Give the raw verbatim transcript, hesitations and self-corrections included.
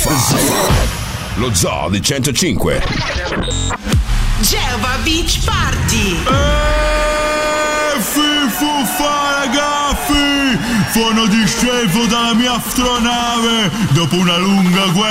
Lo Zoo di centocinque. Geova Beach Party. Eeeh, fuffa ragazzi, sono disceso dalla mia astronave dopo una lunga guerra